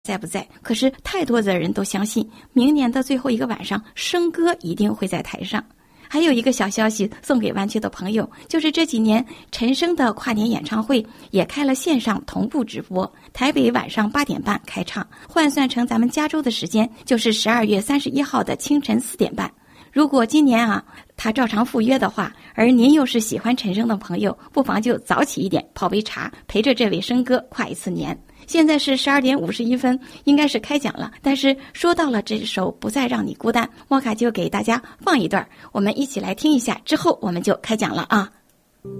在不在，可是太多的人都相信明年的最后一个晚上，生哥一定会在台上。还有一个小消息送给湾区的朋友，就是这几年陈升的跨年演唱会也开了线上同步直播，台北晚上8点半开唱，换算成咱们加州的时间就是12月31号的清晨4点半。如果今年他照常赴约的话，而您又是喜欢陈升的朋友，不妨就早起一点，泡杯茶，陪着这位升哥跨一次年。现在是12点51分，应该是开讲了。但是说到了这首《不再让你孤单》，莫卡就给大家放一段，我们一起来听一下，之后我们就开讲了啊。